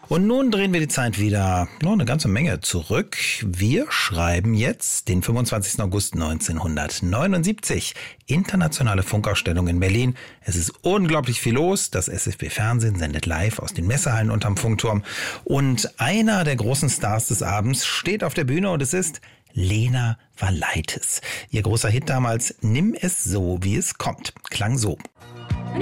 Und nun drehen wir die Zeit wieder noch eine ganze Menge zurück. Wir schreiben jetzt den 25. August 1979. Internationale Funkausstellung in Berlin. Es ist unglaublich viel los. Das SFB Fernsehen sendet live aus den Messehallen unterm Funkturm. Und einer der großen Stars des Abends steht auf der Bühne und es ist Lena Valaitis. Ihr großer Hit damals, Nimm es so, wie es kommt, klang so.